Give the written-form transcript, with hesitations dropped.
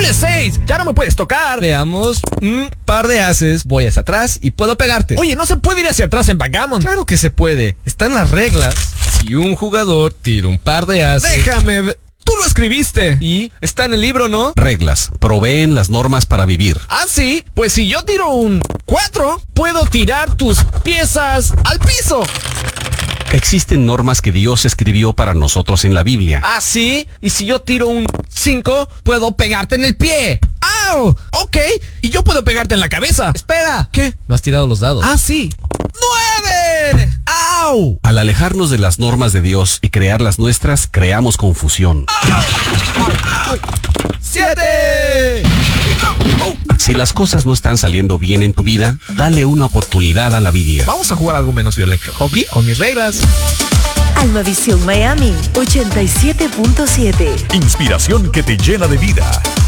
¡Doble 6! ¡Ya no me puedes tocar! Veamos. Par de ases. Voy hacia atrás y puedo pegarte. Oye, no se puede ir hacia atrás en backgammon. Claro que se puede. Están las reglas. Si un jugador tira un par de ases... Déjame ver. ¡Tú lo escribiste! Y está en el libro, ¿no? Reglas. Proveen las normas para vivir. Ah, sí. Pues si yo tiro un 4, puedo tirar tus piezas al piso. Existen normas que Dios escribió para nosotros en la Biblia. Ah, sí. Y si yo tiro un 5, puedo pegarte en el pie. ¡Au! Ok. Y yo puedo pegarte en la cabeza. Espera. ¿Qué? No has tirado los dados. Ah, sí. ¡9! ¡Au! Al alejarnos de las normas de Dios y crear las nuestras, creamos confusión. 7. Si las cosas no están saliendo bien en tu vida, dale una oportunidad a la Biblia. Vamos a jugar algo menos violento. Hockey con mis reglas. Almavisión Miami 87.7. Inspiración que te llena de vida.